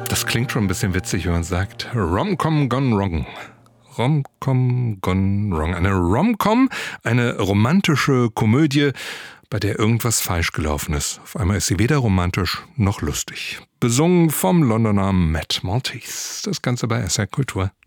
Das klingt schon ein bisschen witzig, wenn man sagt Rom-Com Gone Wrong. Rom-Com Gone Wrong. Eine Rom-Com, eine romantische Komödie, bei der irgendwas falsch gelaufen ist. Auf einmal ist sie weder romantisch noch lustig. Besungen vom Londoner Matt Maltese. Das Ganze bei SR Kultur.